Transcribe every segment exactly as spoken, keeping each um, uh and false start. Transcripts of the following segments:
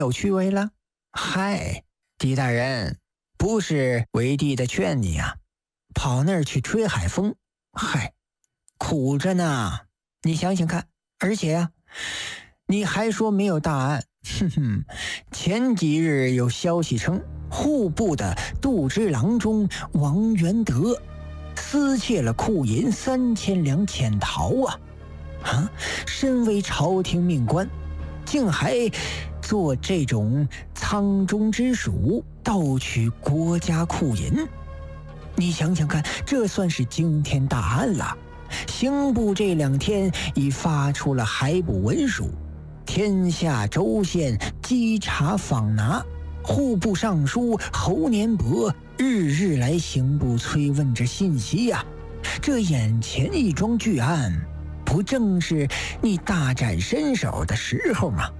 有趣味了？嗨，狄大人，不是为弟的劝你啊，跑那儿去吹海风，嗨，苦着呢。你想想看，而且啊，你还说没有大案，哼哼，前几日有消息称，户部的度支郎中王元德私窃了库银三千两潜逃啊！啊，身为朝廷命官，竟还做这种仓中之鼠，盗取国家库银。你想想看，这算是惊天大案了。刑部这两天已发出了海捕文书，天下州县稽查访拿，户部尚书侯年博日日来刑部催问着信息呀、啊。这眼前一桩巨案，不正是你大展身手的时候吗？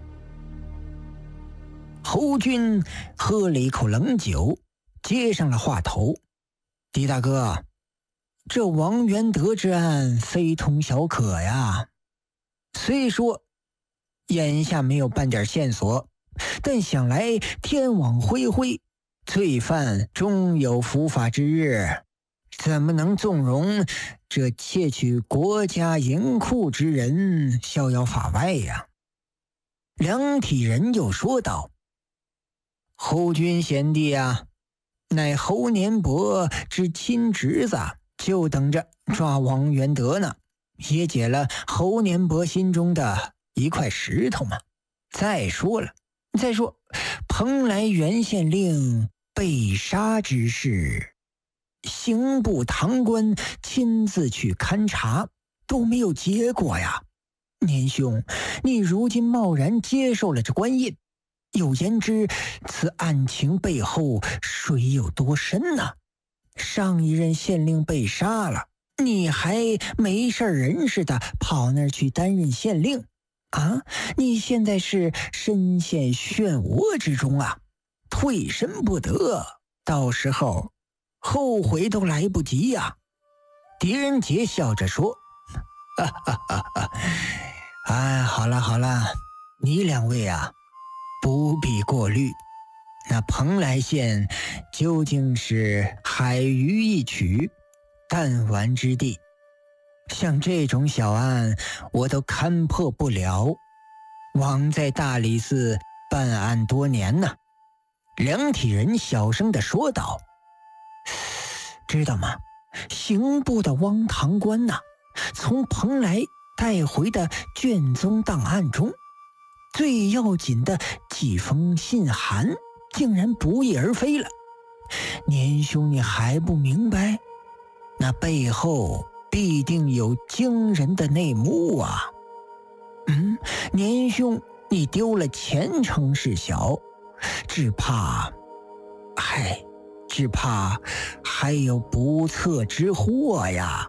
侯军喝了一口冷酒，接上了话头：狄大哥，这王元德之案非同小可呀。虽说眼下没有半点线索，但想来天网恢恢，罪犯终有伏法之日，怎么能纵容这窃取国家银库之人逍遥法外呀？梁体仁又说道：侯军贤弟啊，乃侯年博之亲侄子，就等着抓王元德呢，也解了侯年博心中的一块石头嘛。再说了，再说蓬莱原县令被杀之事，刑部堂官亲自去勘察，都没有结果呀。年兄，你如今贸然接受了这官印，有言之，此案情背后水有多深呢、啊？上一任县令被杀了，你还没事人似的跑那儿去担任县令啊？你现在是深陷漩涡之中啊，退身不得，到时候后悔都来不及呀、啊！狄仁杰笑着说：哈哈哈哈，哎，好了好了，你两位啊，不必过虑。那蓬莱县究竟是海鱼一曲，弹丸之地，像这种小案我都勘破不了。枉在大理寺办案多年呢。梁体仁小声地说道：知道吗？刑部的汪堂官呐、啊，从蓬莱带回的卷宗档案中，最要紧的几封信函竟然不翼而飞了。年兄，你还不明白？那背后必定有惊人的内幕啊！嗯，年兄，你丢了前程事小，只怕，嗨，只怕还有不测之祸呀。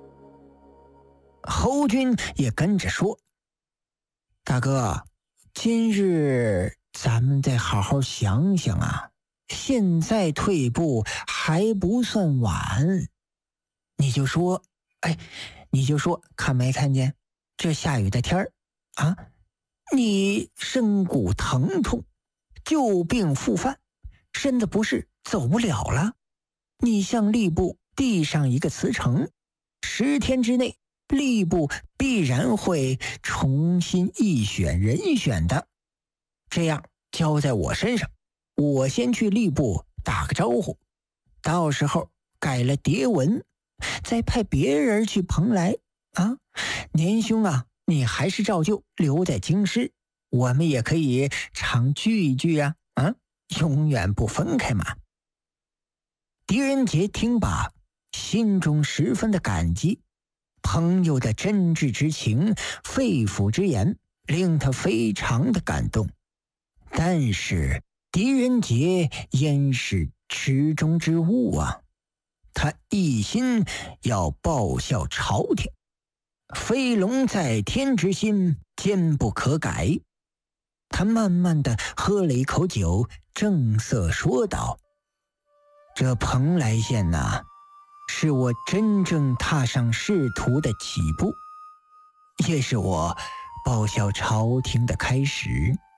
侯军也跟着说：大哥，今日咱们再好好想想啊，现在退步还不算晚。你就说，哎，你就说看没看见这下雨的天儿啊，你身骨疼痛，旧病复犯，身子不适，走不了了。你向吏部递上一个辞呈，十天之内吏部必然会重新议选人选的。这样交在我身上，我先去吏部打个招呼，到时候改了牒文，再派别人去蓬莱啊。年兄啊，你还是照旧留在京师，我们也可以常聚一聚啊，啊，永远不分开嘛。狄仁杰听罢，心中十分的感激，朋友的真挚之情，肺腑之言，令他非常的感动。但是狄仁杰焉是池中之物啊，他一心要报效朝廷，飞龙在天之心坚不可改。他慢慢的喝了一口酒，正色说道：这蓬莱县呐、啊，是我真正踏上仕途的起步，也是我报效朝廷的开始。